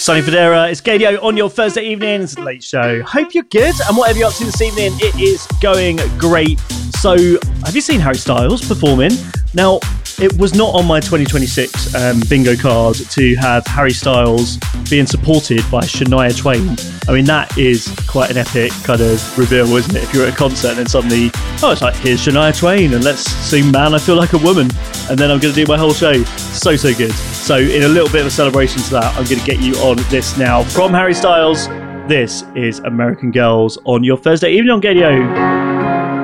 Sonny Fodera, it's Gadio on your Thursday evening. It's a late show. Hope you're good, and whatever you're up to this evening, it is going great. So, have you seen Harry Styles performing? Now, it was not on my 2026 bingo card to have Harry Styles being supported by Shania Twain. I mean, that is quite an epic kind of reveal, isn't it? If you're at a concert and then suddenly, it's like, here's Shania Twain and let's sing Man, I Feel Like a Woman. And then I'm going to do my whole show. So good. So in a little bit of a celebration to that, I'm going to get you on this now. From Harry Styles, this is American Girls on your Thursday evening on Gadio.